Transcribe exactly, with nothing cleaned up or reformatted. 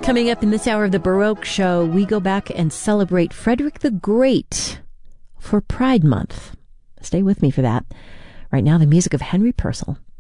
Coming up in this hour of the Baroque Show, we go back and celebrate Frederick the Great for Pride Month. Stay with me for that. Right now, the music of Henry Purcell.